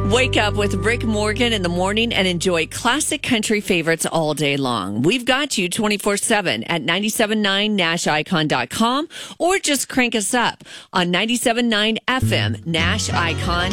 Wake up with Rick Morgan in the morning and enjoy classic country favorites all day long. We've got you 24/7 at 97.9nashicon.com or just crank us up on 97.9 FM Nash Icon.